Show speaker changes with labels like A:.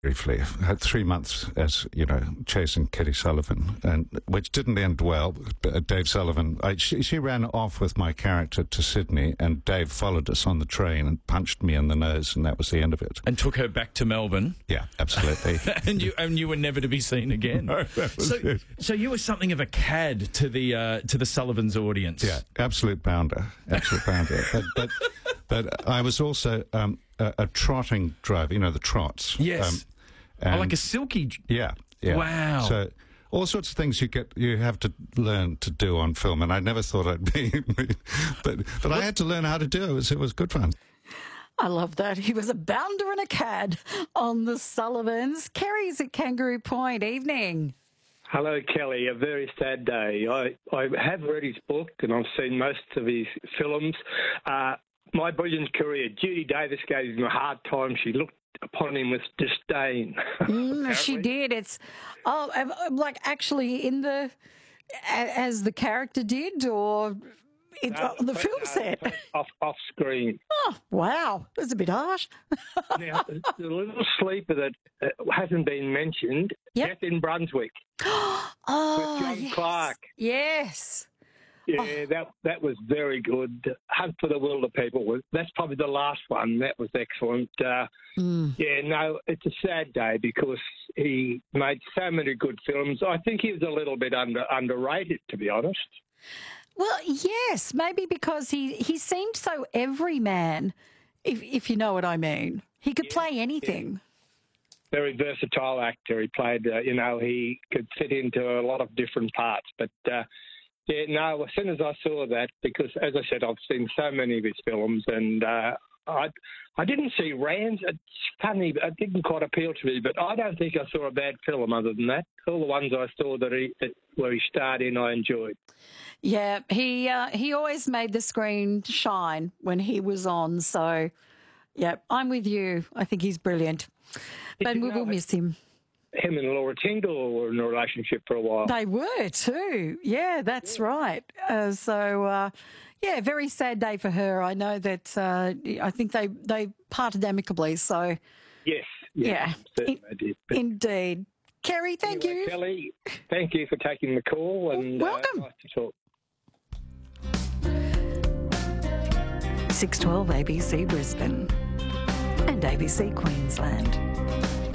A: briefly. I had 3 months as, chasing Kitty Sullivan, and which didn't end well. Dave Sullivan, she ran off with my character to Sydney, and Dave followed us on the train and punched me in the nose, and that was the end of it.
B: And took her back to Melbourne.
A: Yeah, absolutely.
B: and you were never to be seen again.
A: No, that was it.
B: So you were something of a cad to the Sullivans' audience.
A: Yeah, absolute bounder. But I was also a trotting driver, the trots.
B: Yes. Like a silky...
A: Yeah.
B: Wow.
A: So all sorts of things you have to learn to do on film, and I never thought I'd be... but I had to learn how to do it. It was good fun.
C: I love that. He was a bounder and a cad on the Sullivans. Kerry's at Kangaroo Point. Evening.
D: Hello, Kelly. A very sad day. I have read his book and I've seen most of his films. My brilliant career, Judy Davis gave him a hard time. She looked upon him with disdain.
C: She did. It's like actually in as the character did, or on the film set?
D: Off screen.
C: Oh, wow. That's a bit harsh.
D: Now, the little sleeper that hasn't been mentioned, Death in Brunswick.
C: Oh,
D: with John Clark.
C: Yes.
D: Yeah, that was very good. Hunt for the Wilder People. That's probably the last one. That was excellent. Yeah, no, it's a sad day because he made so many good films. I think he was a little bit underrated, to be honest.
C: Well, yes, maybe because he seemed so everyman, if you know what I mean. He could play anything.
D: Yeah. Very versatile actor. He played, he could fit into a lot of different parts. But, as soon as I saw that, because, as I said, I've seen so many of his films, and I didn't see Rands. It's funny, it didn't quite appeal to me, but I don't think I saw a bad film other than that. All the ones I saw where he starred in, I enjoyed.
C: Yeah, he always made the screen shine when he was on. So, yeah, I'm with you. I think he's brilliant. But we will miss him.
D: Him and Laura Tyndall were in a relationship for a while.
C: They were too. Yeah, that's right. Very sad day for her. I know that I think they parted amicably. So,
D: yes.
C: Yeah,
D: certainly they did.
C: Indeed. Kerry, thank you.
D: Kelly, thank you for taking the call. And
C: welcome.
D: Nice to talk.
C: 612 ABC Brisbane and ABC Queensland.